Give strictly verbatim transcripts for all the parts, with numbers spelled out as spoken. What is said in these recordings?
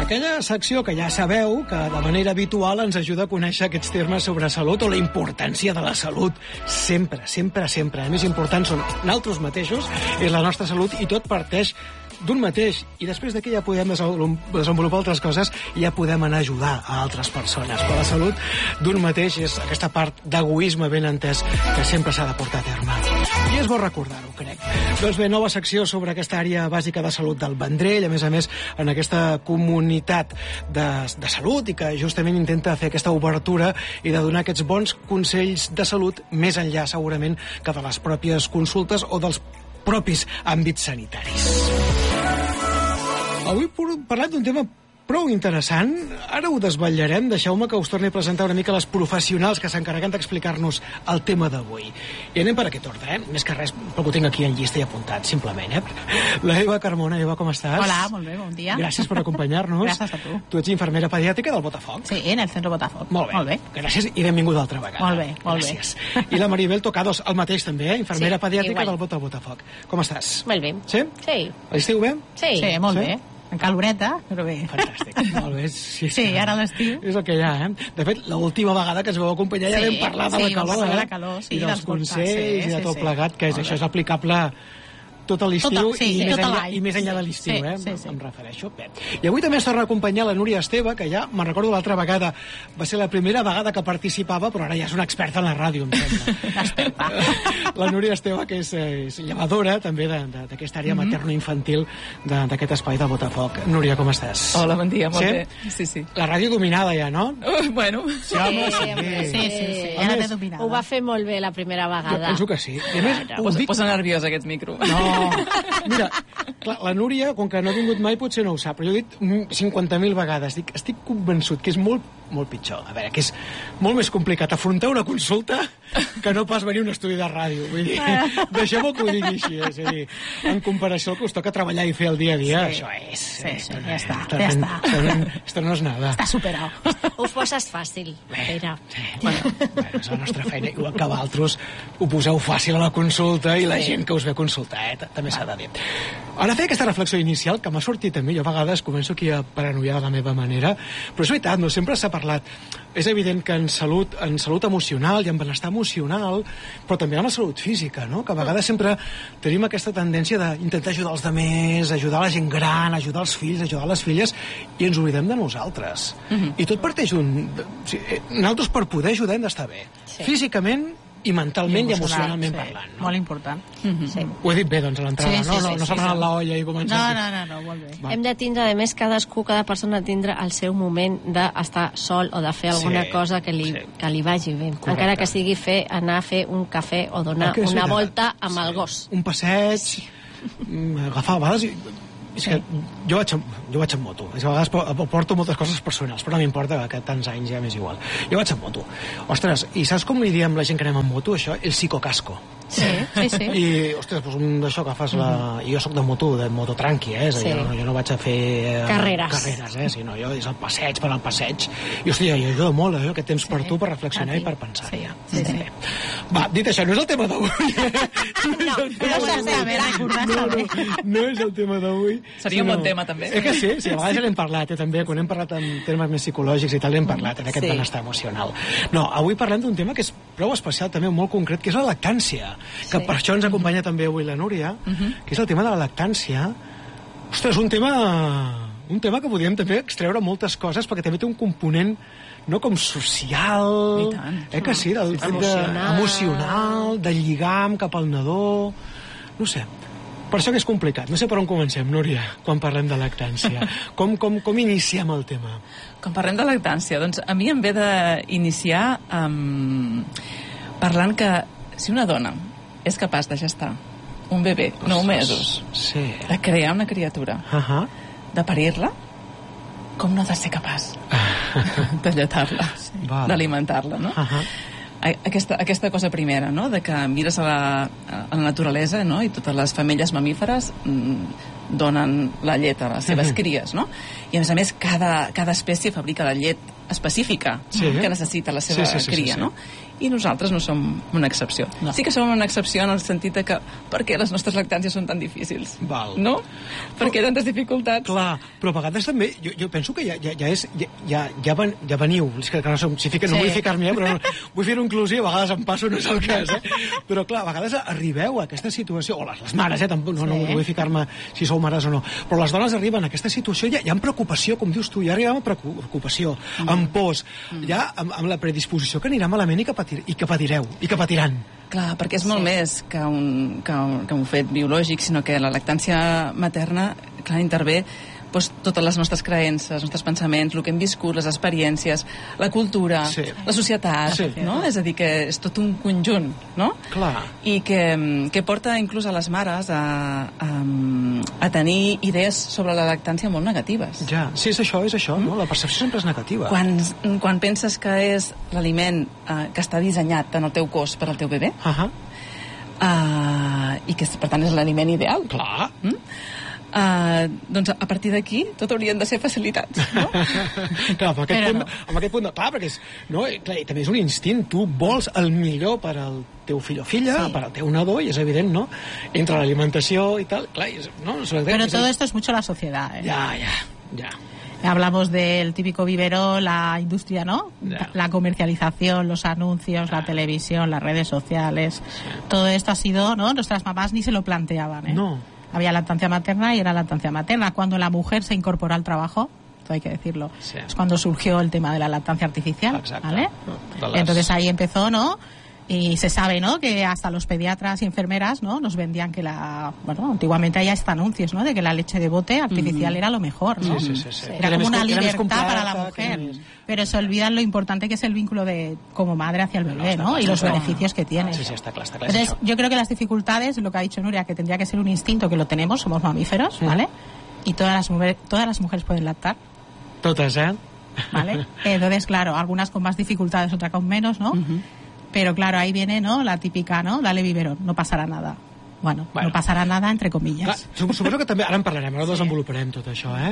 Aquella secció que ja sabeu que de manera habitual ens ajuda a conèixer aquests termes sobre salut o la importància de la salut. Sempre, sempre, sempre. A més important són nosaltres mateixos, és la nostra salut i tot parteix d'un mateix, i després d'aquí ja podem desenvolupar altres coses i ja podem anar a ajudar a altres persones. Però la salut d'un mateix és aquesta part d'egoisme ben entès que sempre s'ha de portar a terme. I és bo recordar-ho, crec. Doncs bé, nova secció sobre aquesta àrea bàsica de salut del Vendrell, a més a més, en aquesta comunitat de, de salut i que justament intenta fer aquesta obertura i de donar aquests bons consells de salut més enllà, segurament, que de les pròpies consultes o dels propis àmbits sanitaris. Avui parlem d'un tema prou interessant. Ara ho desvetllarem. Deixeu-me que us torni a presentar una mica les professionals que s'encarreguen d'explicar-nos el tema d'avui. I anem per aquest ordre, eh? Més que res, però ho tinc aquí en llista i apuntat, simplement, eh? La Eva Carmona. Eva, com estàs? Hola, molt bé, bon dia. Gràcies per acompanyar-nos. Gràcies a tu. Tu ets infermera pediàtrica del Botafoc. Sí, en el centre Botafoc. Molt bé. Molt bé. Gràcies i benvinguda altra vegada. Molt bé, molt Gràcies. bé. I la Maribel Tocados, el mateix també, eh? Infermera sí, pediàtrica igual. del Bota Botafoc. Com estàs? Molt bé. Sí? Sí. L'estiu bé? Sí. Sí, molt Sí? bé. En caloreta, però bé. Fantàstic. Molt bé. Sí, Sí, ara a l'estiu. És el que hi ha, eh? De fet, l'última vegada que ens vau acompanyar ja Sí, vam parlar de sí, la vam calor, parlar de eh? la calor, sí, I dels dels voltants, consells sí, i de sí, tot sí. plegat, que és, Molt això bé. és aplicable tot a l'estiu Tot- sí, i, sí, més tot enllà, l'any. i més enllà de Sí, l'estiu, sí, eh? sí, sí. Em refereixo. Bé. I avui també ens torna a acompanyar la Núria Esteve, que ja, me'n recordo l'altra vegada, va ser la primera vegada que participava, però ara ja és una experta en la ràdio, em sembla. Experta. La Núria Esteve, que és, és llevadora també de- de- d'aquesta àrea Mhm. materno-infantil de- d'aquest espai de Botafoc. Núria, com estàs? Hola, bon dia, molt Sí? bé. Sí, sí. La ràdio dominada ja, no? Uh, bueno, Sí, home, sí. home, Sí, sí, sí. A Ja més, l'he dominada. Ho va fer molt bé la primera Jo vegada. penso que sí. I a més, Claro. ho posa, dic... posa nerviós aquest micro. No, mira, clar, la Núria, com que no ha vingut mai, potser no ho sap, però jo he dit cinquanta mil vegades, dic, estic convençut que és molt, molt pitjor. A veure, que és molt més complicat afrontar una consulta que no pas venir a un estudi de ràdio. Vull dir, deixeu-me que ho digui així. És a dir, en comparació al que us toca treballar i fer el dia a dia, Sí. això és... Sí, sí, esto no ja és- està, esto ja no- està. Esto no, esto no és nada. Està superat. Ho poses fàcil, Pere. Bueno, bueno, és la nostra feina, igual que vosaltres ho poseu fàcil a la consulta i la gent que us ve a consultar, eh? També s'ha de dir. Ara fer aquesta reflexió inicial, que m'ha sortit també, jo a vegades començo aquí a paranoiar de la meva manera, però és veritat, no sempre s'ha parlat. És evident que en salut, en salut emocional i en benestar emocional, però també en la salut física, no? Que a vegades sempre tenim aquesta tendència d'intentar ajudar els altres, ajudar la gent gran, ajudar els fills, ajudar les filles, i ens oblidem de nosaltres. Mhm. I tot parteix d'un... de- o sigui, eh, nosaltres per poder ajudar hem d'estar bé. Sí. Físicament i mentalment i, emocionalment sí. parlant. No? Molt important. Sí. Ho he dit bé, doncs, a l'entrada, Sí, sí, no? sí, no no sí, s'ha sí. anat la olla i començat. No, no, no, no, molt bé. Va. Hem de tindre, a més, cadascú, cada persona tindre el seu moment d'estar sol o de fer alguna Sí, cosa que li, sí. que li vagi bé. Correcte. Encara que sigui fer anar a fer un cafè o donar Ah, que és una veritat. volta amb Sí. el gos. Un passeig, mm, agafar a vegades... I, és Sí. que jo vaig, amb, jo vaig amb moto. És que a vegades po- porto moltes coses personals, però no m'importa, que tants anys ja m'és igual. Jo vaig amb moto. Ostres, i saps com li diem la gent que anem amb moto, això? El psicocasco. Sí, sí, sí. I, ostres, doncs un d'això que fas la... I jo sóc de moto, de moto tranqui, eh? És a dir, Sí. jo, no, jo no vaig a fer... eh, Carreres. Carreres, eh? Sinó jo és el passeig per al passeig. I, hòstia, jo ajuda molt, eh? Aquest temps per tu, per reflexionar a i ti. per pensar. Sí, Ja. sí, sí. Bé. Va, dit això, no és el tema d'avui. No, Però no està bé, recordar No, està no, bé. no és el tema d'avui. Seria un bon tema, també. Eh que sí? Sí, a vegades ja n'hem parlat, eh, també, quan hem parlat en termes més psicològics i tal, n'hem parlat, en aquest Sí. benestar emocional. No, avui parlem d'un tema que és prou especial, també molt concret, que és la lactància, que Sí. per això ens acompanya també avui la Núria, que és el tema de la lactància. Ostres, un tema, un tema que podríem també extreure moltes coses, perquè també té un component no com social, I tant. eh que sí, del fet de, Emocional. emocional, de lligam cap al nadó, no sé. Per això que és complicat. No sé per on comencem, Núria, quan parlem de lactància. Com, com, com iniciem el tema? Quan parlem de lactància, doncs a mi em ve d'iniciar um, parlant que si una dona és capaç de gestar un bebè, nou mesos, Sí. de crear una criatura, Uh -huh. de parir-la, com no ha de ser capaç de lletar-la, Val. d'alimentar-la, no? Uh -huh. Aquesta, aquesta cosa primera, no?, de que mires a la, a la naturalesa, no?, i totes les femelles mamíferes mm, donen la llet a les seves cries, no? I a més a més cada, cada espècie fabrica la llet específica sí. que necessita la seva sí, sí, sí, cria, sí, sí. no? I nosaltres no som una excepció. No. Sí que som una excepció en el sentit de que per què les nostres lactàncies són tan difícils? Val. No? Per què tantes dificultats? Clar, però a vegades també, jo, jo penso que ja, ja, ja és, ja, ja, ja, ven, ja veniu, és que, que no, som, si fica, no sí. vull ficar-m'hi, eh, però no, vull fer-ho inclusiu, a vegades em passo, no és el cas, eh? Però clar, a vegades arribeu a aquesta situació, o les, les mares, eh, tampoc, no, no, sí. no vull ficar-me si sou mares o no, però les dones arriben a aquesta situació, ja, ja amb preocupació, com dius tu, ja arribem amb preocupació, mm. amb pors, mm. ja amb, amb la predisposició que anirà malament i que, patir, i que patireu, i que patiran. Clar, perquè és molt sí. més que un, que, un, que un fet biològic, sinó que la lactància materna, clar, intervé doncs, totes les nostres creences, els nostres pensaments, el que hem viscut, les experiències, la cultura, sí. la societat, sí. no? És a dir, que és tot un conjunt, no? Clar. I que, que porta inclús a les mares a, a, a tenir idees sobre la lactància molt negatives. Ja, sí, és això, és això, mm? no? La percepció sempre és negativa. Quan, quan penses que és l'aliment eh, que està dissenyat en el teu cos per al teu bebè, uh -huh. eh, i que, per tant, és l'aliment ideal. Clar. Mm? Uh, doncs a partir d'aquí tot haurien de ser facilitats, no? Clar, amb aquest, punt, no. amb aquest punt no, clar, perquè és, no, clar, també és un instint, tu vols el millor per al teu fill o filla, sí. per al teu nadó, i és evident, no? Entre l'alimentació i tal, clar, és, no? Pero és todo el... esto es mucho la sociedad, ¿eh? Ya, ya, ya. Hablamos del típico biberón, la industria, ¿no? Yeah. La comercialización, los anuncios, yeah. la televisión, las redes sociales. Sí. Todo esto ha sido, ¿no? Nuestras mamás ni se lo planteaban, ¿eh? No. Había lactancia materna y era lactancia materna. Cuando la mujer se incorporó al trabajo, esto hay que decirlo, sí. es cuando surgió el tema de la lactancia artificial, exacto. ¿vale? No, las... Entonces ahí empezó, ¿no? Y se sabe, ¿no? Que hasta los pediatras y enfermeras, ¿no? Nos vendían que la... Bueno, antiguamente había hasta anuncios, ¿no? De que la leche de bote artificial mm. era lo mejor, ¿no? Sí, sí, sí, sí. Era como una libertad para la mujer. Pero se olvidan lo importante que es el vínculo de como madre hacia el bebé, ¿no? Y los beneficios que tiene. Sí, sí, está claro, está claro. Entonces, yo creo que las dificultades, lo que ha dicho Nuria, que tendría que ser un instinto, que lo tenemos, somos mamíferos, ¿vale? Y todas las mujeres, todas las mujeres pueden lactar. Todas, ¿eh? ¿Vale? Entonces, claro, algunas con más dificultades, otras con menos, ¿no? Uh-huh. Pero claro, ahí viene, ¿no? La típica, ¿no? Dale biberón, no pasarà nada. Bueno, bueno, no passarà nada, entre comillas. Clar, suposo que també, ara en parlarem, ara desenvoluparem tot això, eh?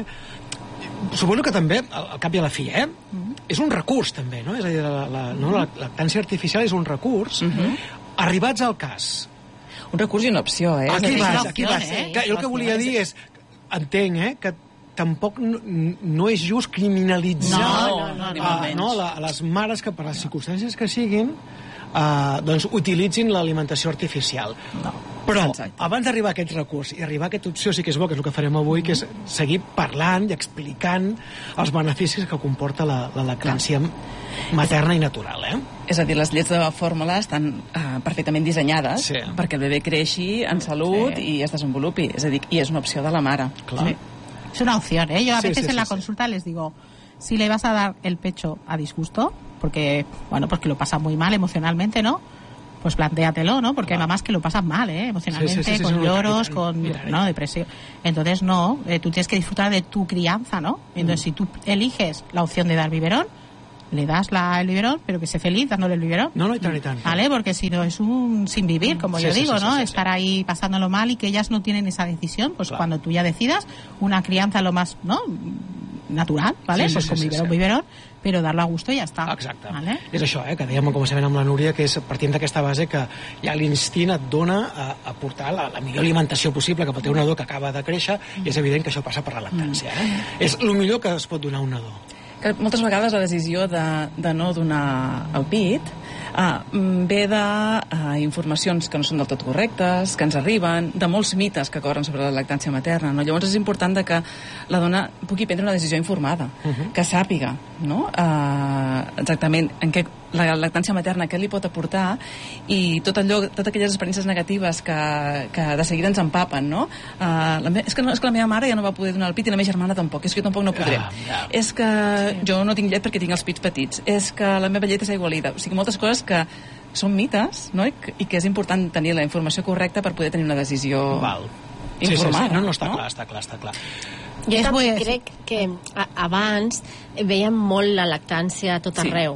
Suposo que també, al cap i a la fi, eh? Mm-hmm. És un recurs, també, no? És a dir, la, la, no? la lactància artificial és un recurs. Mm-hmm. Arribats al cas. Un recurs i una opció, eh? Aquí vas, aquí vas. Eh? Jo el que volia dir és, entenc, eh? Que tampoc no, no és just criminalitzar no, no, no, no, a, no, a les mares que per les circumstàncies que siguin Uh, doncs utilitzin l'alimentació artificial. No. Però exacte. Abans d'arribar a aquest recurs i arribar a aquesta opció, sí que és bo, que és el que farem avui, que és seguir parlant i explicant els beneficis que comporta la, la lactància materna i natural, eh? És a dir, les llets de fórmula estan uh, perfectament dissenyades sí. perquè el bebè creixi en salut sí. i es desenvolupi. És a dir, i és una opció de la mare. Clar. Sí. Es una opción, ¿eh? Yo a sí, veces sí, en sí, la sí. consulta les digo, si le vas a dar el pecho a disgusto, porque, bueno, porque lo pasa muy mal emocionalmente, ¿no? Pues plantéatelo, ¿no? Porque hay mamás que lo pasan mal, ¿eh? Emocionalmente, sí, sí, sí, con sí, lloros, con, ¿no? Depresión. Entonces, no, eh, tú tienes que disfrutar de tu crianza, ¿no? Entonces, mm. si tú eliges la opción de dar biberón, le das la, el biberón, pero que sea feliz dándole el biberón. No, no, y tan y tan. ¿Vale? Porque si no, es un sin vivir, como sí, yo sí, digo, sí, ¿no? Sí, sí, Estar sí. ahí pasándolo mal y que ellas no tienen esa decisión, pues claro. cuando tú ya decidas, una crianza lo más, ¿no? natural, ¿vale? Sí, sí, pues con sí, biberón, sí, sí. biberón, però dar-lo a gusto i ja està. Exacte. Vale? És això, eh, que dèiem al començament amb la Núria, que és partint d'aquesta base que ja l'instint et dona a, a portar la, la millor alimentació possible cap al teu nadó que acaba de créixer, mm. i és evident que això passa per la lactància. Eh? Mm. És el millor que es pot donar a un nadó. Que moltes vegades la decisió de, de no donar el pit ah, ve d'informacions que no són del tot correctes, que ens arriben, de molts mites que corren sobre la lactància materna. No? Llavors és important de que la dona pugui prendre una decisió informada, uh-huh. que sàpiga no? ah, exactament en què la lactància materna què li pot aportar i tot allò, totes aquelles experiències negatives que, que de seguida ens empapen, no? Uh, la me... és, que no, és que la meva mare ja no va poder donar el pit i la meva germana tampoc, és que jo tampoc no podré. Yeah, yeah. És que sí. jo no tinc llet perquè tinc els pits petits, és que la meva llet és aigualida. O sigui, moltes coses que són mites, no? I, i que és important tenir la informació correcta per poder tenir una decisió Val. informada. Sí, sí, sí. No, no, està no? clar, està clar, està clar. Jo també crec que a, abans veiem molt la lactància a tot arreu. Sí.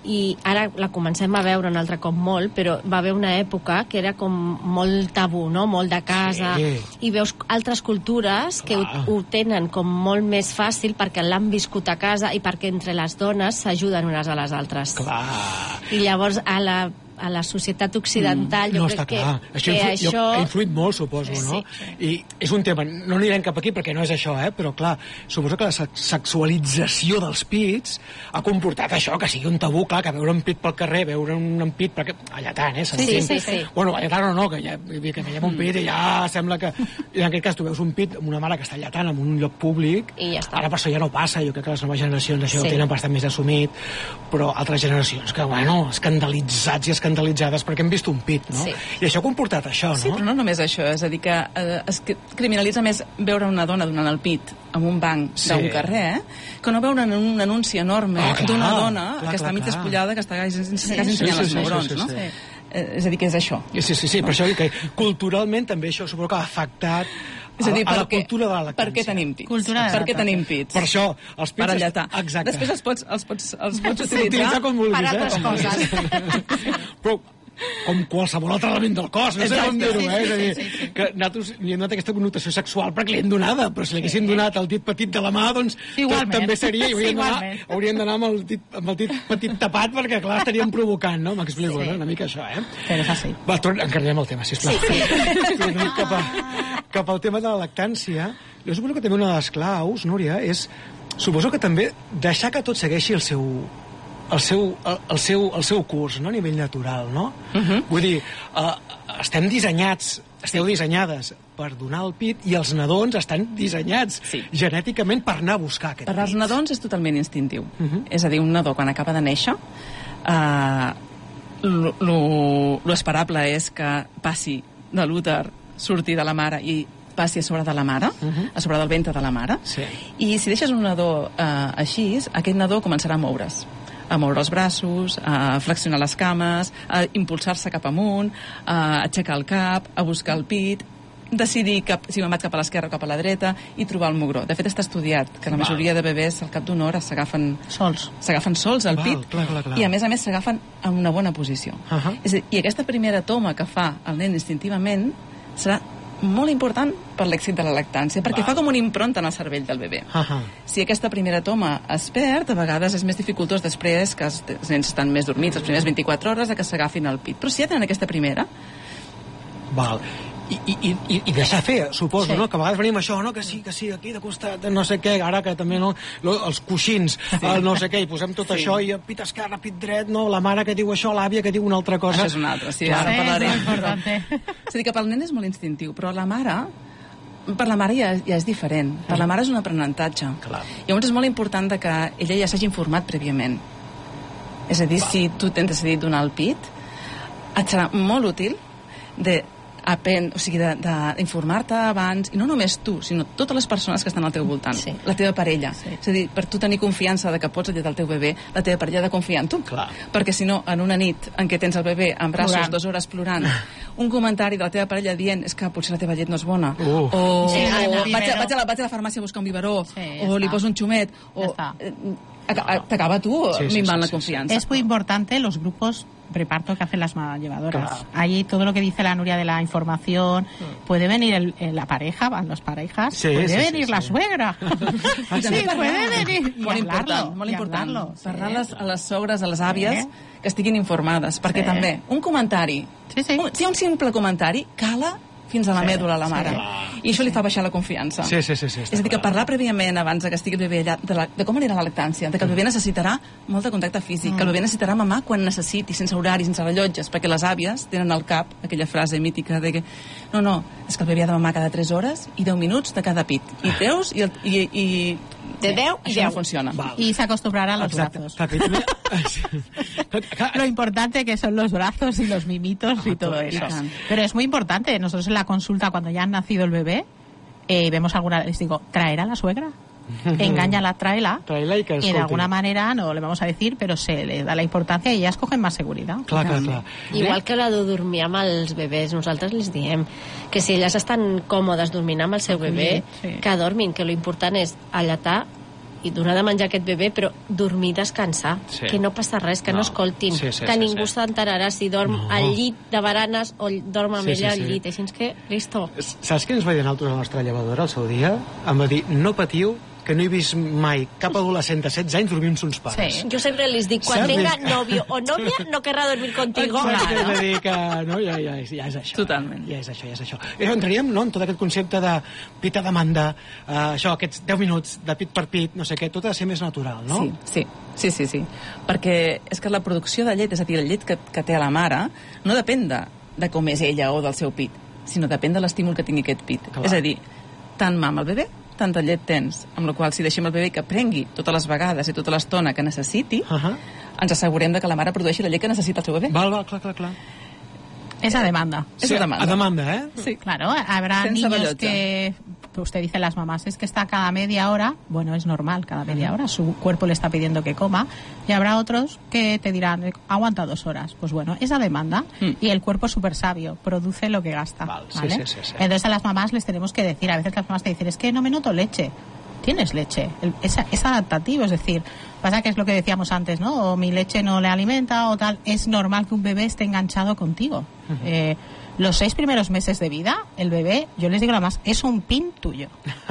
i ara la comencem a veure un altre cop molt, però va haver una època que era com molt tabú, no? Molt de casa, sí. I veus altres cultures que ho, ho tenen com molt més fàcil perquè l'han viscut a casa i perquè entre les dones s'ajuden unes a les altres. Clar. I llavors a la a la societat occidental, jo no, crec que, això que influ, això... ha influït molt, suposo, sí, no? Sí. I és un tema, no anirem cap aquí perquè no és això, eh? Però clar, suposo que la sexualització dels pits ha comportat això, que sigui un tabú, clar, que veure un pit pel carrer, veure un pit, perquè allà tant, eh? Sí, sí, sí, sí. Bueno, allà tant o no, que, ja, que veiem un pit i ja sembla que... I en aquest cas tu veus un pit amb una mare que està allatant en un lloc públic, i ja està. Ara per això ja no passa, jo crec que les noves generacions això sí. ho tenen bastant més assumit, però altres generacions que, bueno, escandalitzats i escandalitzades perquè hem vist un pit, no? Sí. I això ha comportat això, no? Sí, però no només això, és a dir, que eh, es criminalitza més veure una dona donant el pit en un banc sí. d'un carrer, que no veure un anunci enorme oh, d'una dona clar, que clar, està mig despullada, que està quasi sí. ensenyant sí, sí, els neurons, sí, sí, sí, no? Sí. Eh, és a dir, que és això. Sí, sí, sí, per això que culturalment també això suposo que ha afectat és a dir, a la perquè, cultura de la lactància. Per què tenim pits? Cultura per què tenim pits? Per això, els pits... Per allatar. Exacte. Després els pots, els pots, els pots utilitzar, utilitzar com vulguis, per altres eh? coses. Però com qualsevol altre element del cos, no sé com dir-ho, eh? És a dir, sí, sí, sí. que nosaltres li hem donat aquesta connotació sexual perquè li hem donada, però si li haguéssim donat el dit petit de la mà, doncs també seria, i hauríem d'anar hauríem d'anar amb, el dit, amb el dit petit tapat perquè, clar, estaríem provocant, no? M'explico, sí. no? Una mica això, eh? Però és així. Va, encarnem el tema, sisplau. Sí, sí. cap, a, cap al tema de la lactància, jo suposo que també una de les claus, Núria, és, suposo que també deixar que tot segueixi el seu... el seu, el, el, seu, el seu curs, no? A nivell natural, no? Uh -huh. Vull dir, uh, estem dissenyats, esteu dissenyades per donar el pit i els nadons estan dissenyats sí. genèticament per anar a buscar aquest per pit. Per als nadons és totalment instintiu. Uh -huh. És a dir, un nadó quan acaba de néixer uh, l'esperable és que passi de l'úter, surti de la mare i passi a sobre de la mare, uh -huh. a sobre del ventre de la mare, sí. i si deixes un nadó uh, així, aquest nadó començarà a moure's a moure els braços, a flexionar les cames, a impulsar-se cap amunt, a aixecar el cap, a buscar el pit, decidir cap, si me'n vaig cap a l'esquerra o cap a la dreta i trobar el mugró. De fet, està estudiat que la majoria de bebès al cap d'una hora s'agafen sols s'agafen sols al pit. Val, clar, clar, clar. I a més a més s'agafen en una bona posició. Uh -huh. És a dir, i aquesta primera toma que fa el nen instintivament serà molt important per l'èxit de la lactància, perquè Va. fa com una impronta en el cervell del bebè. Uh -huh. Si aquesta primera toma es perd, a vegades és més dificultós després que els nens estan més dormits, les primeres vint-i-quatre hores, que s'agafin al pit. Però si ja tenen aquesta primera... Val. I, i, i, i deixar fer, suposo, sí. no? Que a vegades venim això, no? Que sí, que sí, aquí de costat, no sé què, ara que també, no? Els coixins, sí. el no sé què, i posem tot sí. això, i pit esquerre, pit dret, no? La mare que diu això, l'àvia que diu una altra cosa. Això és una altra, sí, Clar. ara sí, parlarem. És important. És a dir, que pel nen és molt instintiu, però la mare... Per la mare ja, ja és diferent. Per la mare és un aprenentatge. Clar. Llavors és molt important que ella ja s'hagi informat prèviament. És a dir, Va. si tu tens decidit donar el pit, et serà molt útil de aprendre, o sigui, d'informar-te abans, i no només tu, sinó totes les persones que estan al teu voltant, sí. la teva parella. Sí. És a dir, per tu tenir confiança de que pots alletar el teu bebè, la teva parella ha de confiar en tu. Clar. Perquè si no, en una nit en què tens el bebè en braços plorant. dues hores plorant, un comentari de la teva parella dient és que potser la teva llet no és bona, uh. o, sí, o vaig, a, vaig, a la, vaig a la farmàcia a buscar un biberó, sí, o està. li poso un xumet, o... Ja t'acaba tu sí, sí, minvant sí, sí, la confianza. Es muy importante los grupos preparto que hacen las llevadoras. Claro. Ahí todo lo que dice la Nuria de la información, mm. puede venir el, el, la pareja, van las parejas, sí, puede sí, venir sí, la sí. suegra. sí, sí puede venir. Molt important, molt important. Sí. Parlar les, a les sogres, a les àvies, sí. que estiguin informades, perquè sí. també un comentari, sí, sí. Un, si hi ha un simple comentari, cala fins a la sí, mèdula a la mare. Sí. I això li fa baixar la confiança. Sí, sí, sí, sí, és a dir, que parlar prèviament abans que estigui el bebè allà, de, la, de com anirà la lactància, de que el bebè necessitarà molt de contacte físic, mm. que el bebè necessitarà mamar quan necessiti, sense horaris, sense rellotges, perquè les àvies tenen al cap aquella frase mítica de que no, no, és que el bebè ha de mamar cada tres hores i deu minuts de cada pit. I teus i... El, i, i de deu i això deu. no funciona. Val. Y se acostumbrará a los Exacte. brazos. Exacte. Lo importante que son los brazos y los mimitos y todo eso. Pero es muy importante. Nosotros en la consulta, cuando ya ha nacido el bebé, eh, vemos alguna... Les digo, ¿traerá la suegra? Engáñala, tráela. Tráela y que y de alguna manera, no le vamos a decir, pero se le da la importancia y ellas cogen más seguridad. Clar, clar, clar. Igual que la de dormir amb els bebès, nosaltres les diem que si elles estan còmodes dormint amb el seu bebè, sí. que dormin, que lo important és allatar i donar de menjar a aquest bebè, però dormir, descansar, sí. que no passa res, que no, no escoltin, sí, sí, que sí, ningú s'enterarà sí. si dorm no. al llit de baranes o dorm amb sí, ella sí, sí. al llit, així que, listo. Saps què ens va dir a nosaltres a la nostra llevadora al seu dia? Em va dir, no patiu, que no he vist mai cap adolescent de setze anys dormint uns pares. Sí. Jo sempre les dic, quan tenga novio o novia, no querrà dormir contigo. Exacte, claro. És a dir que no, ja, ja, ja és això. Totalment. Ja és això, ja és això. I entraríem no, en tot aquest concepte de pit a demanda, uh, això, aquests deu minuts de pit per pit, no sé què, tot ha de ser més natural, no? Sí, sí, sí, sí, sí. Perquè és que la producció de llet, és a dir, la llet que, que té la mare, no depèn de, de com és ella o del seu pit, sinó depèn de l'estímul que tingui aquest pit. Clar. És a dir, tant mama el bebè, tanta llet tens, amb la qual si deixem el bebè que prengui totes les vegades i tota l'estona que necessiti, uh -huh. ens assegurem de que la mare produeixi la llet que necessita el seu bebè. Val, val, clar, clar, clar. Es a demanda. Sí, es a demanda. A demanda, ¿eh? Sí. Claro, habrá Sense niños bellota. Que, usted dice las mamás, es que está cada media hora, bueno, es normal, cada media hora, su cuerpo le está pidiendo que coma, y habrá otros que te dirán, aguanta dos horas. Pues bueno, es a demanda, mm. y el cuerpo es súper sabio, produce lo que gasta, Val, ¿vale? Sí, sí, sí, sí. Entonces a las mamás les tenemos que decir, a veces las mamás te dicen, es que no me noto leche. Tienes leche, es, es adaptativo, es decir, pasa que es lo que decíamos antes, ¿no? O mi leche no le alimenta o tal, es normal que un bebé esté enganchado contigo. Uh-huh. eh, los seis primeros meses de vida, el bebé, yo les digo nada más, es un pin tuyo.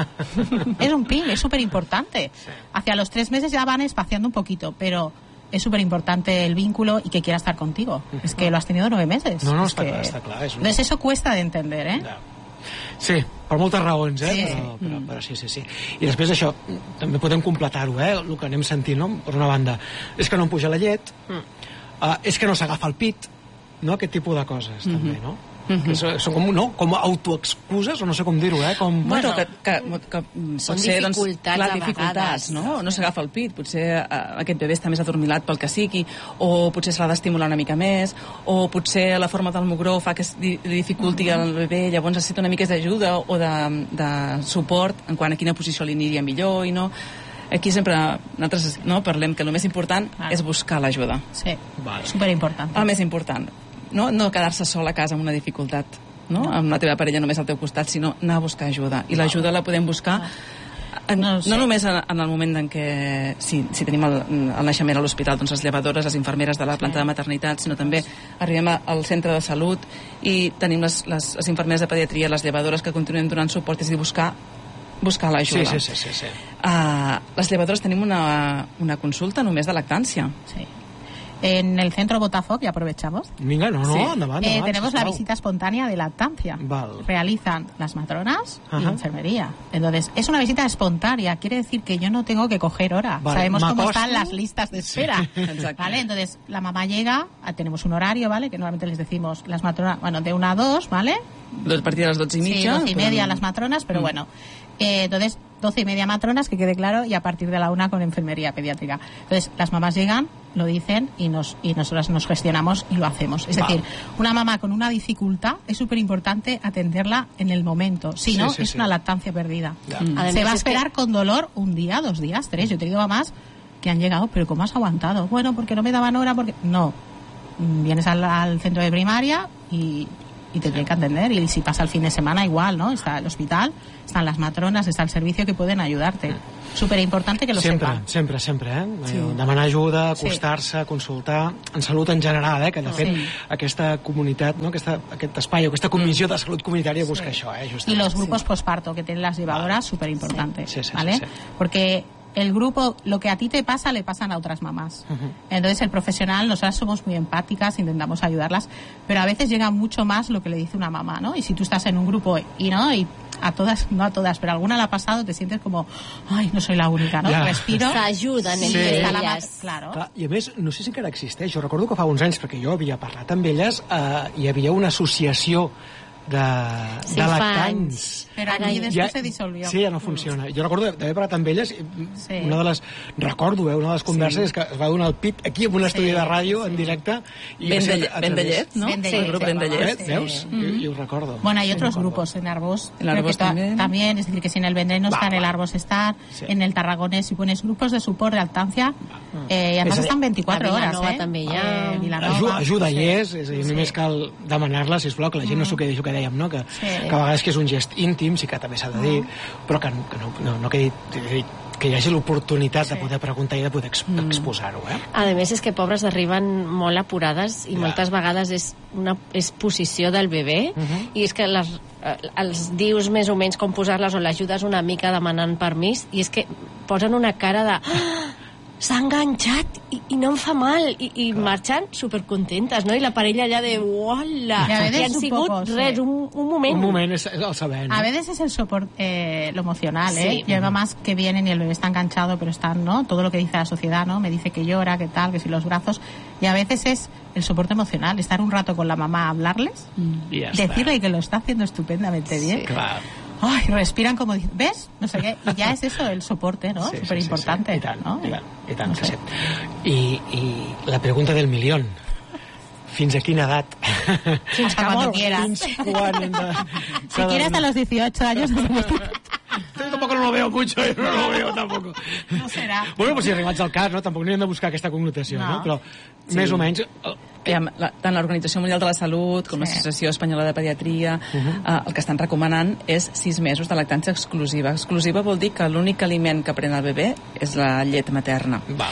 Es un pin, es súper importante. Sí. Hacia los tres meses ya van espaciando un poquito, pero es súper importante el vínculo y que quiera estar contigo. Uh-huh. Es que lo has tenido nueve meses. No, no, es està que... clar, està clar. És un... Entonces eso cuesta de entender, ¿eh? No. Sí, per moltes raons, eh? Sí, però, sí. Però, però sí, sí, sí. I després això, també podem completar-ho, eh? El que anem sentint, no? Per una banda, és que no em puja la llet, mm. uh, és que no s'agafa el pit, no? Aquest tipus de coses, mm-hmm. també, no? Mm-hmm. Que són, són com, no? Com autoexcuses, o no sé com dir-ho, eh? Com... Bueno, que, que, que pot ser, doncs, clar, dificultats, no? No s'agafa el pit, potser uh, aquest bebè està més adormilat pel que sigui, o potser se l'ha d'estimular una mica més, o potser la forma del mugró fa que es di dificulti mm-hmm. el bebè, llavors necessita una mica d'ajuda o de, de suport en quant a quina posició li aniria millor i no... Aquí sempre nosaltres no, parlem que el més important ah. és buscar l'ajuda. Sí, vale. Superimportant. El més important. No, no quedar-se sol a casa amb una dificultat, no? no? Amb la teva parella només al teu costat, sinó anar a buscar ajuda. I l'ajuda la podem buscar en, no, no només en, en el moment en què si, si tenim el, el naixement a l'hospital, doncs les llevadores, les infermeres de la planta sí. de maternitat, sinó també arribem al centre de salut i tenim les, les, les infermeres de pediatria, les llevadores que continuen donant suport, és a dir, buscar buscar l'ajuda. Sí, sí, sí, sí, sí. Uh, les llevadores tenim una, una consulta només de lactància. Sí. En el centro Botafoc, y aprovechamos. Venga, no, no, sí. endavant, eh, endavant, tenemos la visita espontánea de lactancia. Val. Realizan las matronas Ajá. y la enfermería. Entonces, es una visita espontánea, quiere decir que yo no tengo que coger hora. Vale. Sabemos cómo Macosta. están las listas de espera. Sí. ¿Vale? Entonces, la mamá llega, tenemos un horario, ¿vale? Que normalmente les decimos las matronas, bueno, de una a dos, ¿vale? A partir de las doce y media. Sí, doce y media pero... las matronas, pero mm. bueno. Eh, entonces, doce y media matronas, que quede claro, y a partir de la una con enfermería pediátrica. Entonces, las mamás llegan, lo dicen y nos y nosotras nos gestionamos y lo hacemos. Es decir, una mamá con una dificultad es súper importante atenderla en el momento. Si no, sí, sí, es sí. una lactancia perdida. Mm. Se va a esperar con dolor un día, dos días, tres. Yo he tenido mamás que han llegado, pero ¿cómo has aguantado? Bueno, porque no me daban hora, porque... No. Vienes al, al centro de primaria y... y te tienen que atender, y si pasa el fin de semana igual, ¿no? Está el hospital, están las matronas, está el servicio que pueden ayudarte. Súper importante que lo sempre, sepan. Sempre, sempre, eh? Sí. Demanar ajuda, acostar-se, sí. consultar, en salut en general, eh? Que de fet sí. aquesta comunitat, no? Aquesta, aquest espai, aquesta comissió de salut comunitària sí. busca això, eh? Justament. Y los grupos sí. posparto que tienen las llevadoras, vale. súper importante, sí. Sí, sí, ¿vale? Sí, sí. Porque el grupo, lo que a ti te pasa, le pasan a otras mamás. Uh-huh. Entonces, el profesional, nosotras somos muy empáticas, intentamos ayudarlas, pero a veces llega mucho más lo que le dice una mamá, ¿no? Y si tú estás en un grupo y no, y a todas, no a todas, pero a alguna la ha pasado, te sientes como, ay, no soy la única, ¿no? Ja. Respiro. S'ajuden sí. entre sí. elles. Claro. Clar, i a més, no sé si encara existeix, jo recordo que fa uns anys, perquè jo havia parlat amb elles, eh, hi havia una associació de, sí, de lactants. Pero allí después ja, se disolvió. Sí, ja no funciona. Jo recordo d'haver parlat amb elles, sí. una de les, recordo, eh, una de les converses sí. és que es va donar el pit aquí en un estudi sí. de ràdio en directe. I ben, de, ben de llet, ¿no? Ben de llet. Sí, el grup Ben de llet. Sí. ¿Veus? Sí. Mm-hmm. Yo, yo recuerdo. Bueno, hay otros grupos en Arbós. En Arbós también. También, es decir, que si en el Vendrell no está, en el Arbós está, sí. en el Tarragonés, si pones grupos de suport de lactancia, eh, y además estan veinticuatro horas, eh? També hi ha. Eh, Vilanova. Ajuda, ajuda hi és, és a dir, només cal demanar-la, sisplau, que la gent no s'ho quedi, això que dèiem, no? Que, sí. que a vegades que és un gest íntim, sí que també s'ha de dir, però que, que no, no, no quedi que hi hagi l'oportunitat sí. de poder preguntar i de poder exp mm. exposar-ho, eh? A més, és que pobres arriben molt apurades i ja. moltes vegades és una és posició del bebè uh -huh. i és que les, eh, els dius més o menys com posar-les o l'ajudes una mica demanant permís i és que posen una cara de... Ah, s'ha enganxat i, i no em fa mal i, i marxen supercontentes, no? I la parella allà de uala, ja i han sigut poco, res, sí. un, un moment un moment es, es el saber, ¿no? A veces es el soporte, eh, lo emocional, sí. ¿eh? Y hay mamás que vienen y el bebé está enganchado pero están, ¿no? Todo lo que dice la sociedad, ¿no? Me dice que llora, que tal, que si los brazos, y a veces es el soporte emocional, estar un rato con la mamá a hablarles, mm. decirle que lo está haciendo estupendamente bien. Sí, claro. Ay, respiran como dicen, ¿ves? No sé qué. Y ya es eso, el soporte, ¿no? Sí, Súper importante. Sí, sí. I tant, ¿no? i tant, i tant no que sé. sí. I, I la pregunta del milió. Fins a quina edat? Fins a cuando quieras. Fins quan hem de... Si quieres a los dieciocho años... Yo tampoco no lo veo mucho, yo no lo veo tampoco. No serà. Bueno, pues si arribats al cas, no? Tampoc no hem de buscar aquesta connotació, no? no? Però sí. més o menys... La, tant l'Organització Mundial de la Salut com sí. l'Associació Espanyola de Pediatria uh -huh. eh, el que estan recomanant és sis mesos de lactància exclusiva. Exclusiva vol dir que l'únic aliment que pren el bebè és la llet materna. Val.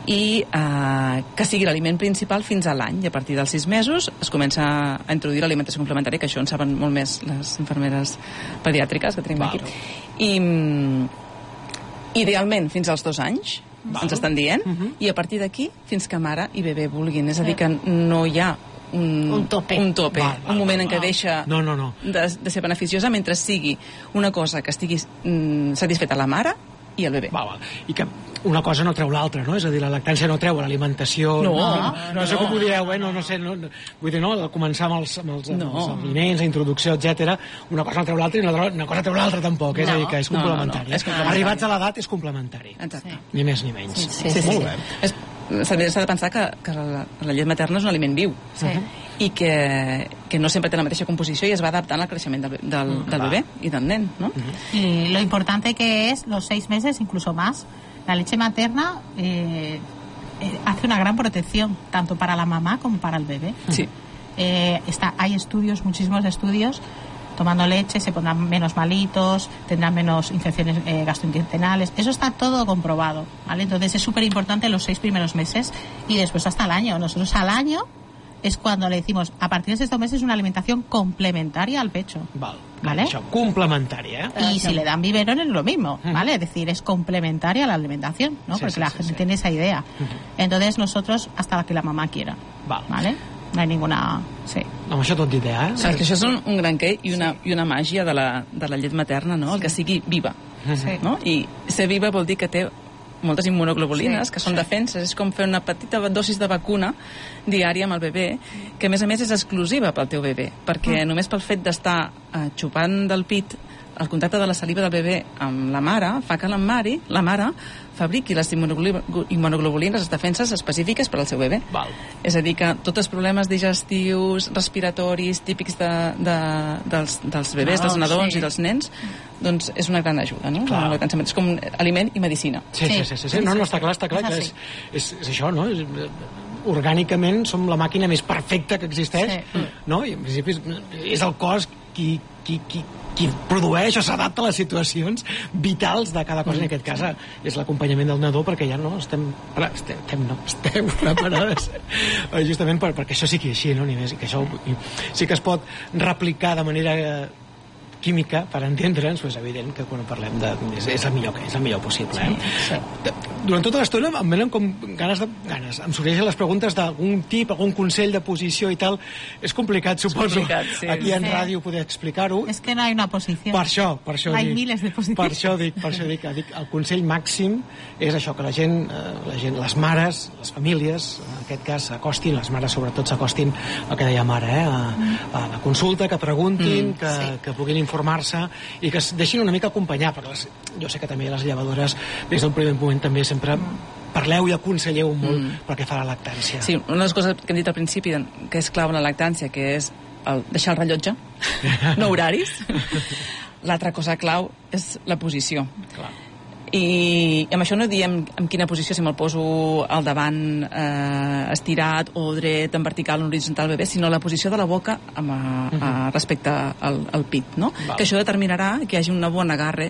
I eh, que sigui l'aliment principal fins a l'any, i a partir dels sis mesos es comença a introduir l'alimentació complementària, que això en saben molt més les infermeres pediàtriques que tenim Val. Aquí. I mm, idealment fins als dos anys Val. Ens estan dient, uh -huh. i a partir d'aquí fins que mare i bebè vulguin, és a dir que no hi ha un, un tope, un, tope, val, val, un moment val, en què deixa no, no, no. De, de ser beneficiosa mentre sigui una cosa que estigui mm, satisfeta la mare i el bebè. Val, val. I que una cosa no treu l'altra, no? És a dir, la lactància no treu l'alimentació... No, no, no, no, no sé com ho dieu, eh? No, no sé, no, no, vull dir, no? Començar amb els, amb els, no. amb els aliments, la introducció, etcètera. Una cosa no treu l'altra i una, una cosa treu l'altra tampoc, no. És a dir, que és complementari. No, no, no. És complementari. Arribats a l'edat és complementari. Exacte. Sí. Ni més ni menys. Sí, sí, sí, sí. Molt bé. És, s'ha de pensar que, que la, la llet materna és un aliment viu. Sí. I que, que no sempre té la mateixa composició i es va adaptant al creixement del, del, mm, del bebè i del nen, ¿no? Mm-hmm. Y lo importante que es los seis meses, incluso más, la leche materna eh, eh, hace una gran protección tanto para la mamá como para el bebé. Sí. Eh, está, hay estudios, muchísimos estudios. Tomando leche se pondrán menos malitos, tendrán menos infecciones eh, gastrointestinales. Eso está todo comprobado, ¿vale? Entonces es súper importante los seis primeros meses y después hasta el año. Nosotros al año es cuando le decimos, a partir de estos meses, una alimentación complementaria al pecho. Val, ¿vale? Això, complementària, eh? Y si le dan biberón es lo mismo, ¿vale? Es decir, es complementaria a la alimentación, ¿no? Sí, Porque sí, la sí, gente sí. tiene esa idea. Uh-huh. Entonces nosotros, hasta la que la mamá quiera, Val. ¿vale? No hay ninguna... Sí. Amb això tot d'idea, eh? Saps que això és un, un gran què i una, sí. i una màgia de la, de la llet materna, no? Sí. El que sigui viva. Sí. No? I ser viva vol dir que té moltes immunoglobulines, sí, que són sí. defenses, és com fer una petita dosis de vacuna diària amb el bebè, que a més a més és exclusiva pel teu bebè, perquè mm. només pel fet d'estar uh, xupant del pit, el contacte de la saliva del bebè amb la mare fa que la mare, la mare fabriqui les immunoglobulines, les defenses específiques per al seu bebè. Val. És a dir, que tots els problemes digestius, respiratoris, típics de, de, dels, dels bebès, dels nadons sí. i dels nens, doncs és una gran ajuda, no? Clar. És com aliment i medicina. Sí, sí, sí. sí, sí. No, no, està clar, està clar. És, és, és això, no? És, orgànicament som la màquina més perfecta que existeix, sí. no? I en principi és, és el cos qui, qui, qui, qui produeix o s'adapta a les situacions vitals de cada cosa. En aquest cas és l'acompanyament del nadó, perquè ja no estem, estem, estem, no, estem preparades justament per, perquè això sí que és així, no? Ni més, i que això sí que es pot replicar de manera química, per entendre'ns, és evident que quan parlem de... és, és, el, millor, és el millor possible. Eh? Sí, sí. Durant tota l'estona em venen com ganes de... ganes. Em sorgeixen les preguntes d'algun tip, algun consell de posició i tal. És complicat, suposo, complicat, sí. aquí en sí. ràdio poder explicar-ho. És que no hi ha una posició. Per això, per això hay dic. miles de posicions. Per això dic, per això dic, dic, el consell màxim és això, que la gent, eh, la gent, les mares, les famílies, en aquest cas s'acostin, les mares sobretot s'acostin al que deia mare, eh, a, a la consulta, que preguntin, mm, que, sí. que puguin informar-se i que es deixin una mica acompanyar, perquè les, jo sé que també les llevadores des d'un primer moment també sempre parleu i aconselleu molt mm. pel que fa a la lactància. Sí, una de les coses que hem dit al principi que és clau en la lactància, que és el deixar el rellotge, no horaris. L'altra cosa clau és la posició. Clar. I amb això no diem en quina posició, si me'l poso al davant eh, estirat o dret, en vertical o horitzontal bebè, sinó la posició de la boca amb, a, a, respecte al, al pit, no? Val. Que això determinarà que hi hagi una bona agarre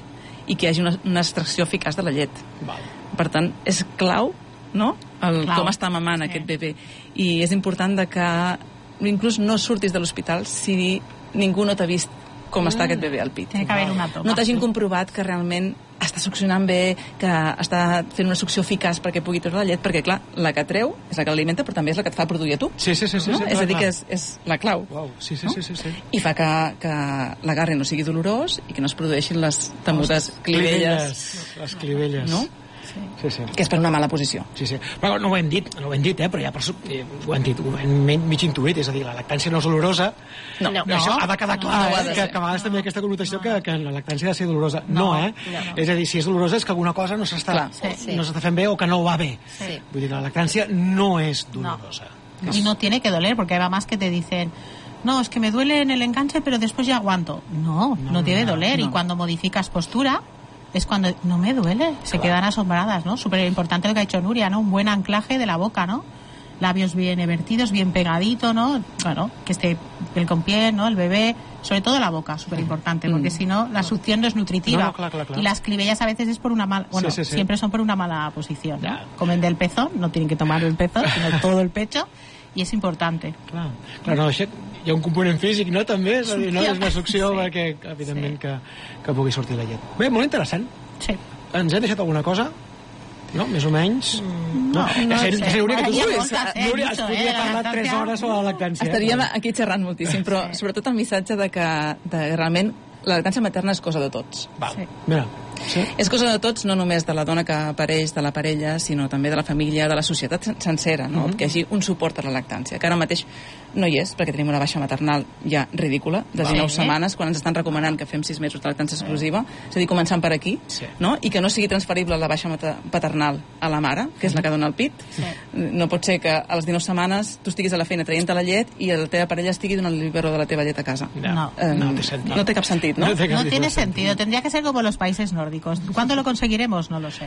i que hi hagi una, una extracció eficaç de la llet. Val. Per tant, és clau, no?, el Clau. com està mamant sí. aquest bebè. I és important de que inclús no surtis de l'hospital si ningú no t'ha vist com mm. està aquest bebè al pit. Tiene que haver una toma. No t'hagin comprovat que realment està succionant bé, que està fent una succió eficaç perquè pugui treure la llet, perquè, clar, la que treu és la que l'alimenta, però també és la que et fa produir a tu. Sí, sí, sí. sí, no? sí és a dir, clar. que és, és la clau. Uau, sí, sí, no? sí, sí, sí. I fa que, que l'agarre no sigui dolorós i que no es produeixin les temudes clivelles. Les clivelles. No? Sí, sí. Que és per una mala posició. Sí, sí. Però no ho hem dit, no ho hem dit, eh? Però ja per, eh, ho hem dit, ho hem mig intuït, és a dir, la lactància no és dolorosa. No. no. Això ha de quedar clar, no, no, eh? Que, que a vegades també hi ha aquesta connotació que, que la lactància ha de ser dolorosa. No, no eh? No. És a dir, si és dolorosa és que alguna cosa no s'està sí, sí. no s'està fent bé o que no va bé. Sí. Vull dir, la lactància no és dolorosa. No. Y no tiene que doler, porque hay mamás que te dicen, no, es que me duele en el enganche, pero después ya aguanto. No, no, no debe doler. No. Y cuando modificas postura, es cuando no me duele, se claro. quedan asombradas, ¿no? Súper importante lo que ha hecho Nuria, ¿no? Un buen anclaje de la boca, ¿no? Labios bien vertidos, bien pegadito, ¿no? Bueno, que esté piel con piel, ¿no? El bebé, sobre todo la boca, súper importante, porque mm. si no, la succión no es nutritiva. No, no, claro, claro, claro. Y las clivellas a veces es por una mala, bueno, sí, sí, sí. siempre son por una mala posición, ¿no? Ya. Comen del pezón, no tienen que tomar el pezón, sino todo el pecho, y és important. Clar, clar no, això, hi ha un component físic, no, també? És, a dir, no? És una succió sí. perquè, evidentment, sí. que, que pugui sortir la llet. Bé, molt interessant. Sí. Ens he deixat alguna cosa? No? Més o menys? Mm, no, no, no sé. Núria, que tu, moltes, eh, Núria, es podria eh, parlar tres hores sobre la lactància. Estaríem aquí xerrant moltíssim, però sí. sobretot el missatge de que, de que realment la lactància materna és cosa de tots. Val. Sí. Mira, sí. És cosa de tots, no només de la dona que apareix, de la parella, sinó també de la família, de la societat sencera, no? Mm-hmm. Que hi hagi un suport a la lactància, que ara mateix no hi és, perquè tenim una baixa maternal ja ridícula, de dinou sí. setmanes, quan ens estan recomanant que fem sis mesos de lactància exclusiva, és a dir, començant per aquí, sí. no? I que no sigui transferible la baixa paternal a la mare, que és la que dona el pit. Sí. No pot ser que a les dinou setmanes tu estiguis a la feina traient la llet i la teva parella estigui donant el biberó de la teva llet a casa. No, eh, no, té sentit. No té cap sentit, no? No, té cap no tiene sentido. Tendría que ser como los países nórdicos. ¿Cuándo lo conseguiremos? No lo sé.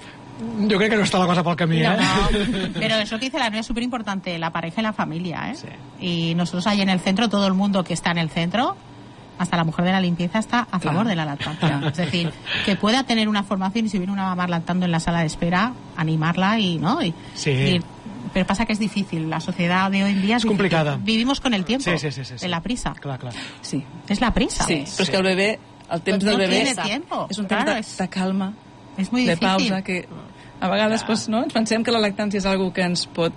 Yo creo que no está la cosa por el camino, no, ¿eh? no, pero eso que dice la Nuria es súper importante, la pareja y la familia, ¿eh? Sí. Y nosotros ahí en el centro, todo el mundo que está en el centro, hasta la mujer de la limpieza, está a favor claro. de la lactancia. Es decir, que pueda tener una formación y si viene una mamá lactando en la sala de espera, animarla y, ¿no? Y, sí. y, pero pasa que es difícil, la sociedad de hoy en día es, es complicada. Vivimos con el tiempo, sí, sí, sí, sí, sí. en la prisa. Clar, clar. Sí. Es la prisa. Sí, però és que el bebè, el temps pues del no bebè tiene tiempo. és un claro, temps de, es, de calma, es muy de difícil. pausa, que a vegades ja. pues, no? ens pensem que la lactància és algo que ens pot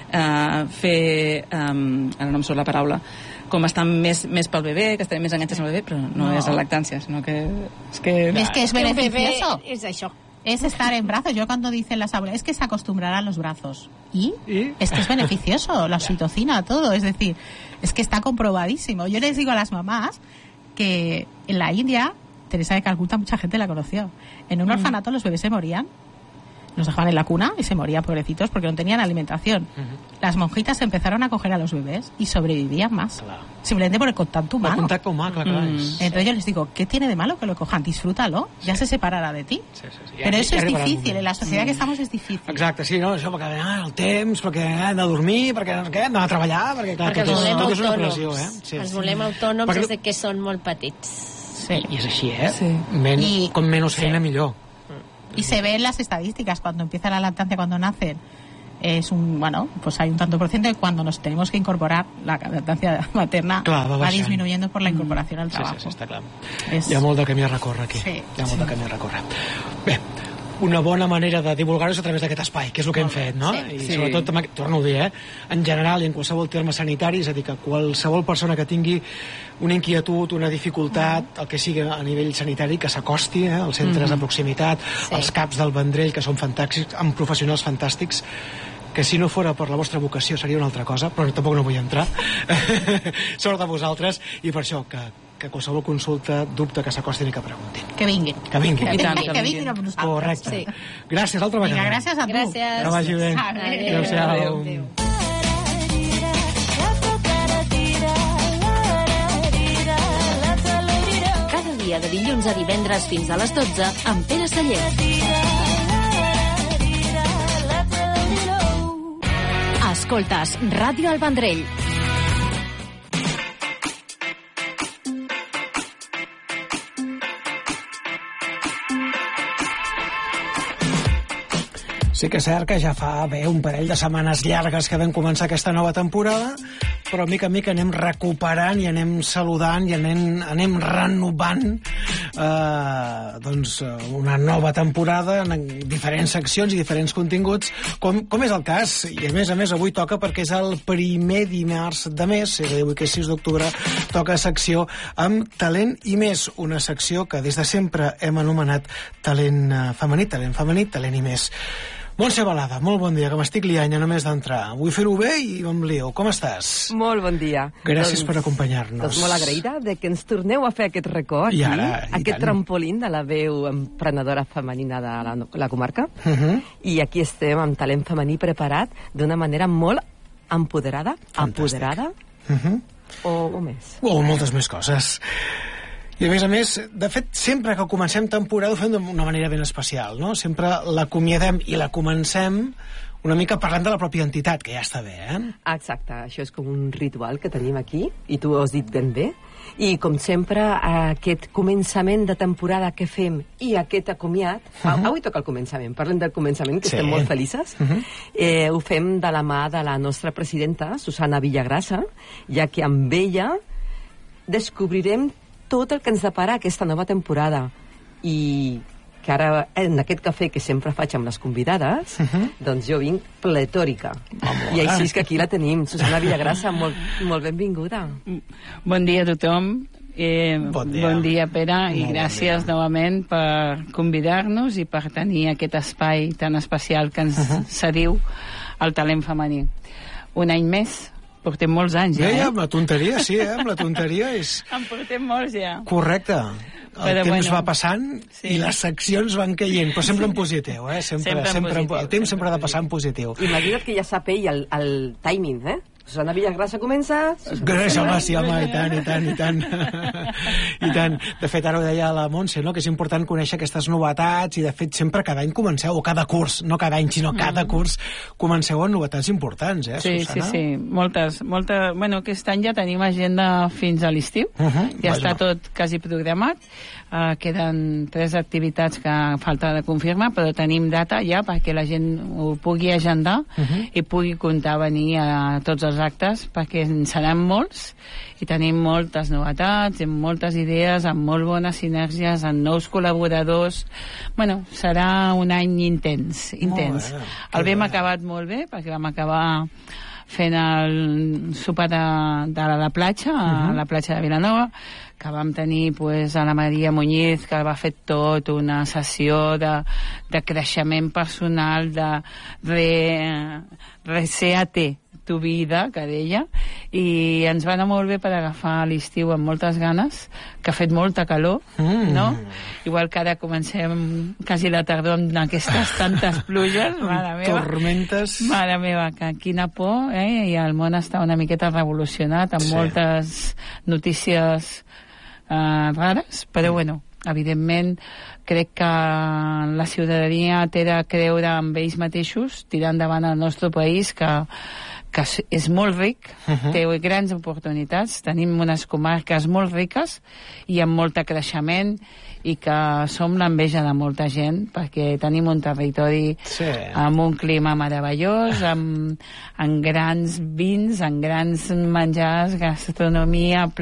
uh, fer, um, ara no em surt la paraula, com estar més, més pel bebè, que estarem més enganxats al bebè, però no, no és la lactància, sinó que és que... Es que es beneficioso. És això. Es estar en brazos. Yo cuando dicen las abuelas, es que se acostumbrarán a los brazos. ¿Y? ¿Y? Es que es beneficioso, la oxitocina, todo. Es decir, es que está comprobadísimo. Yo les digo a las mamás que en la India, Teresa de Calcuta, mucha gente la conoció. En un mm. orfanato los bebés se morían. Los dejaban en la cuna y se morían, pobrecitos, porque no tenían alimentación. Uh-huh. Las monjitas empezaron a coger a los bebés y sobrevivían más. Claro. Simplemente por el contacto humano. El contacto humano, claro, claro. Mm. Entonces yo les digo, ¿qué tiene de malo que lo cojan? Disfrútalo, ya sí. se separará de ti. Sí, sí, sí. Pero ja, eso ja es difícil, en la societat mm. que estamos és difícil. Exacte, sí, no, això perquè ah, el temps, perquè hem de dormir, perquè no sé què, hem d'anar a treballar, perquè clar, perquè tot, és, tot és una autònoms. pressió, eh? Sí, els sí. volem autònoms perquè... des de que són molt petits. Sí. I és així, eh? Sí. Men, I... Com menys feina, sí. millor. Y se ve en las estadísticas, cuando empieza la lactancia, cuando nacen, es un, bueno, pues hay un tanto por ciento, y cuando nos tenemos que incorporar, la lactancia materna clar, va, va disminuyendo por la incorporación al trabajo. Sí, sí, sí, està clar. És... Hi ha molt de camí a recórrer aquí. Sí. Hi ha molt sí. de camí a recórrer. Bé, una bona manera de divulgar-ho és a través d'aquest espai, que és el que hem fet, no? Sí. I sí. sobretot, també, torno a dir, eh? En general i en qualsevol terme sanitari, és a dir, que qualsevol persona que tingui una inquietud, una dificultat, el que sigui a nivell sanitari, que s'acosti eh, als centres mm-hmm. de proximitat, sí. als CAPs del Vendrell, que són fantàstics, amb professionals fantàstics, que si no fora per la vostra vocació seria una altra cosa, però tampoc no vull entrar. Sort de vosaltres, i per això que, que qualsevol consulta, dubte, que s'acostin i que preguntin. Que vinguin. Que vinguin. Que tant, vinguin, que vinguin amb nosaltres. Correcte. Sí. Gràcies, altra vegada. Vinga, gràcies a tu. Gràcies. Que vagi bé. Adéu. Adéu. Adéu. Cada dia de dilluns a divendres fins a les dotze amb Pere Sallent. Escoltes Ràdio El Vendrell. Sí que és cert que ja fa bé un parell de setmanes llargues que vam començar aquesta nova temporada, però mica en mica anem recuperant i anem saludant i anem, anem renovant eh, doncs una nova temporada en diferents seccions i diferents continguts, com, com és el cas. I a més a més avui toca perquè és el primer dimarts de mes, és a dir, avui que és sis d'octubre, toca secció amb Talent i Més, una secció que des de sempre hem anomenat Talent Femení, Talent Femení, Talent i Més. Montse Balada, molt bon dia, que m'estic liant ja només d'entrar. Vull fer-ho bé i em lio. Com estàs? Molt bon dia. Gràcies doncs, per acompanyar-nos. Doncs molt agraïda de que ens torneu a fer aquest record I aquí, ara, i aquest tant. trampolín de la veu emprenedora femenina de la, la comarca. Uh -huh. I aquí estem amb talent femení preparat d'una manera molt empoderada, Fantàstic. empoderada, Uh -huh. o, o més. O moltes més coses. I a més a més, de fet, sempre que comencem temporada ho fem d'una manera ben especial, no? Sempre l'acomiadem i la comencem una mica parlant de la pròpia entitat, que ja està bé, eh? Exacte, això és com un ritual que tenim aquí, i tu ho has dit ben bé. I, com sempre, aquest començament de temporada que fem i aquest acomiat... Uh -huh. Avui toca el començament, parlem del començament, que sí. Estem molt felices. Uh -huh. eh, ho fem de la mà de la nostra presidenta, Susana Villagrasa, ja que amb ella descobrirem tot el que ens depara aquesta nova temporada. I que ara, en aquest cafè que sempre faig amb les convidades, uh -huh. doncs jo vinc pletòrica. Oh, I així és que aquí la tenim. Susana Villagrasa, molt, molt benvinguda. Bon dia a tothom. Eh, bon, dia. bon dia, Pere, i molt gràcies bon novament per convidar-nos i per tenir aquest espai tan especial que ens uh -huh. cediu al talent femení. Un any més. Portem molts anys, ja, ja, ja, eh? amb la tonteria, sí, eh? Amb la tonteria és... En portem molts, ja. Correcte. El Però, temps bueno, va passant sí. i les seccions van caient, però sempre en positiu, eh? Sempre, Sempre en sempre positiu, el temps sempre ha de sempre passar en positiu. Imagina't que ja sap ell el, el timing, eh? Susana Villagrasa comença... Gràcies, home, sí, home, i tant, i tant, i tant. I tant. De fet, ara ho deia la Montse, no?, que és important conèixer aquestes novetats i, de fet, sempre cada any comenceu, o cada curs, no cada any, sinó cada curs, comenceu amb novetats importants, eh, Sí, Susana? sí, sí, moltes, moltes... Bueno, aquest any ja tenim agenda fins a l'estiu, Uh -huh, ja vaja. està tot quasi programat, uh, queden tres activitats que falta de confirmar, però tenim data ja perquè la gent ho pugui agendar Uh -huh. i pugui comptar a venir a tots els actes, perquè en seran molts i tenim moltes novetats, amb moltes idees, amb molt bones sinergies, amb nous col·laboradors. Bueno, serà un any intens, intens. Molt bé, El vam bé. acabat molt bé, perquè vam acabar fent el sopar de, de la platja, a Uh-huh. la platja de Vilanova, que vam tenir pues, a la Maria Muñiz, que va fer tot una sessió de, de creixement personal, de re, reseate tu vida, que deia, i ens va anar molt bé per agafar l'estiu amb moltes ganes, que ha fet molta calor, Mm. no? Igual que ara comencem quasi la tardor amb aquestes tantes pluges, mare meva. Tormentes. Mare meva, que quina por, eh? I el món està una miqueta revolucionat amb Sí. sí. moltes notícies eh, rares, però bueno, evidentment crec que la ciutadania té de creure en ells mateixos, tirar endavant el nostre país, que que és molt ric, uh -huh. té grans oportunitats, tenim unes comarques molt riques i amb molt creixement, i que som l'enveja de molta gent, perquè tenim un territori Sí. amb un clima meravellós, amb, amb grans vins, amb grans menjars, gastronomia,